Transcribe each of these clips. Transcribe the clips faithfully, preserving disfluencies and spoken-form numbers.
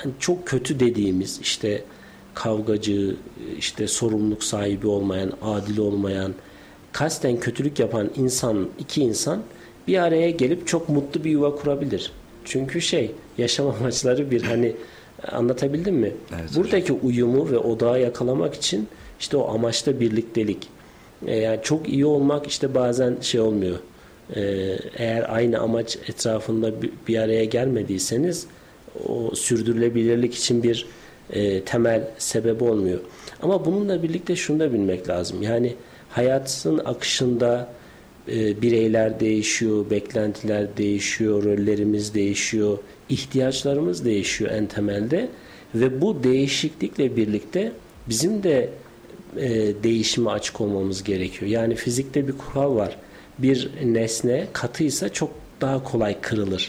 hani çok kötü dediğimiz işte kavgacı, işte sorumluluk sahibi olmayan, adil olmayan, kasten kötülük yapan insan, iki insan bir araya gelip çok mutlu bir yuva kurabilir. Çünkü şey, yaşam amaçları bir, hani anlatabildim mi? Evet, Buradaki hocam. uyumu ve odağı yakalamak için işte o amaçta birliktelik. E, yani çok iyi olmak işte bazen şey olmuyor. E, eğer aynı amaç etrafında bir araya gelmediyseniz o sürdürülebilirlik için bir e, temel sebep olmuyor. Ama bununla birlikte şunu da bilmek lazım. Yani hayatın akışında e, bireyler değişiyor, beklentiler değişiyor, rollerimiz değişiyor, ihtiyaçlarımız değişiyor en temelde ve bu değişiklikle birlikte bizim de e, değişime açık olmamız gerekiyor. Yani fizikte bir kural var. Bir nesne katıysa çok daha kolay kırılır.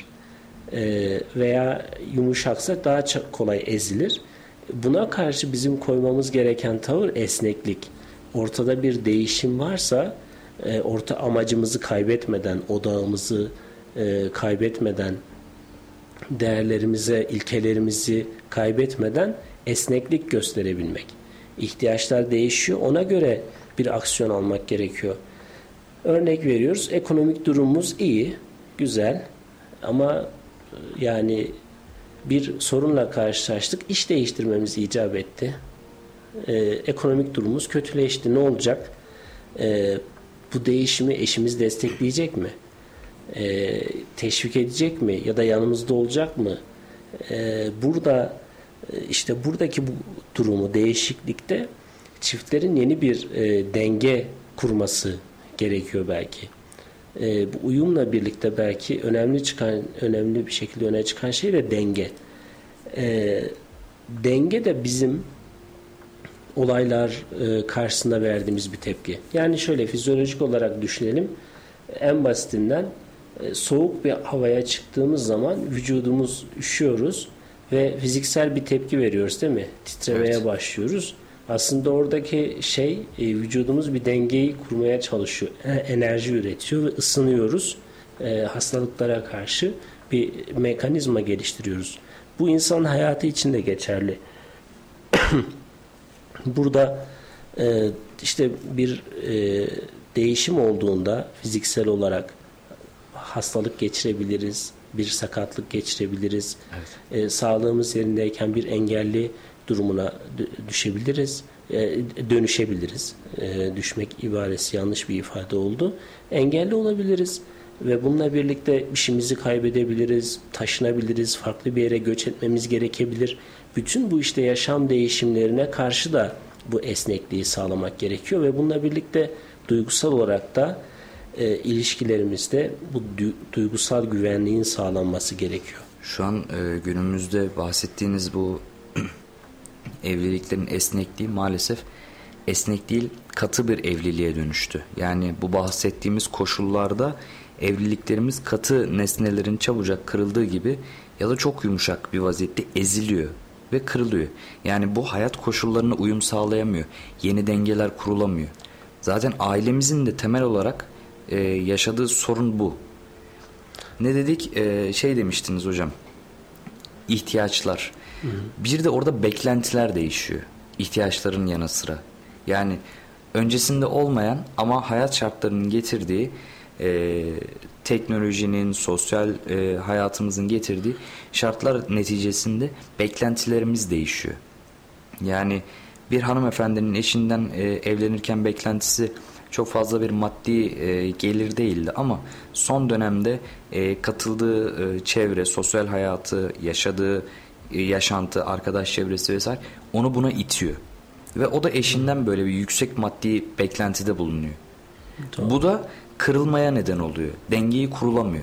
E, veya yumuşaksa daha çok kolay ezilir. Buna karşı bizim koymamız gereken tavır esneklik. Ortada bir değişim varsa e, orta amacımızı kaybetmeden, odağımızı e, kaybetmeden, değerlerimize, ilkelerimizi kaybetmeden esneklik gösterebilmek. İhtiyaçlar değişiyor. Ona göre bir aksiyon almak gerekiyor. Örnek veriyoruz. Ekonomik durumumuz iyi, güzel ama yani bir sorunla karşılaştık. İş değiştirmemiz icap etti. Ee, ekonomik durumumuz kötüleşti. Ne olacak? Ee, bu değişimi eşimiz destekleyecek mi? Ee, teşvik edecek mi? Ya da yanımızda olacak mı? Ee, burada işte buradaki bu durumu, değişiklikte çiftlerin yeni bir e, denge kurması gerekiyor belki. E, bu uyumla birlikte belki önemli çıkan, önemli bir şekilde öne çıkan şey de denge. E, denge de bizim olaylar e, karşısında verdiğimiz bir tepki. Yani şöyle fizyolojik olarak düşünelim. En basitinden e, soğuk bir havaya çıktığımız zaman vücudumuz üşüyoruz ve fiziksel bir tepki veriyoruz, değil mi? Titremeye Evet. başlıyoruz. Aslında oradaki şey e, vücudumuz bir dengeyi kurmaya çalışıyor. E, enerji üretiyor ve ısınıyoruz. E, hastalıklara karşı bir mekanizma geliştiriyoruz. Bu insan hayatı için de geçerli. Burada e, işte bir e, değişim olduğunda fiziksel olarak hastalık geçirebiliriz, bir sakatlık geçirebiliriz. Evet. E, sağlığımız yerindeyken bir engelli durumuna düşebiliriz, e, dönüşebiliriz. E, düşmek ibaresi yanlış bir ifade oldu. Engelli olabiliriz ve bununla birlikte işimizi kaybedebiliriz, taşınabiliriz, farklı bir yere göç etmemiz gerekebilir. Bütün bu işte yaşam değişimlerine karşı da bu esnekliği sağlamak gerekiyor ve bununla birlikte duygusal olarak da e, ilişkilerimizde bu du- duygusal güvenliğin sağlanması gerekiyor. Şu an e, günümüzde bahsettiğiniz bu evliliklerin esnekliği maalesef esnek değil, katı bir evliliğe dönüştü. Yani bu bahsettiğimiz koşullarda evliliklerimiz katı nesnelerin çabucak kırıldığı gibi ya da çok yumuşak bir vaziyette eziliyor ve kırılıyor. Yani bu hayat koşullarına uyum sağlayamıyor. Yeni dengeler kurulamıyor. Zaten ailemizin de temel olarak e, yaşadığı sorun bu. Ne dedik? E, şey demiştiniz hocam. İhtiyaçlar. Hı hı. Bir de orada beklentiler değişiyor. İhtiyaçların yanı sıra. Yani öncesinde olmayan ama hayat şartlarının getirdiği, e, teknolojinin, sosyal e, hayatımızın getirdiği şartlar neticesinde beklentilerimiz değişiyor. Yani bir hanımefendinin eşinden e, evlenirken beklentisi çok fazla bir maddi e, gelir değildi ama son dönemde e, katıldığı e, çevre, sosyal hayatı, yaşadığı e, yaşantı, arkadaş çevresi vesaire onu buna itiyor. Ve o da eşinden böyle bir yüksek maddi beklentide bulunuyor. Doğru. Bu da kırılmaya neden oluyor. Dengeyi kurulamıyor.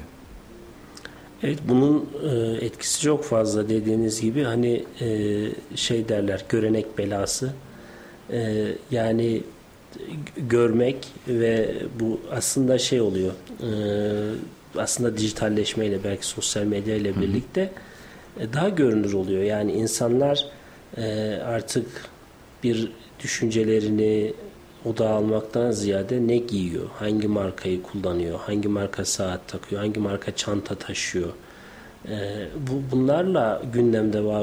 Evet, bunun e, etkisi çok fazla dediğiniz gibi, hani e, şey derler, görenek belası. E, yani görmek ve bu aslında şey oluyor. E, aslında dijitalleşmeyle, belki sosyal medya ile birlikte e, daha görünür oluyor. Yani insanlar e, artık bir düşüncelerini odağa almaktan ziyade ne giyiyor, hangi markayı kullanıyor, hangi marka saat takıyor, hangi marka çanta taşıyor, e, bu bunlarla gündemde var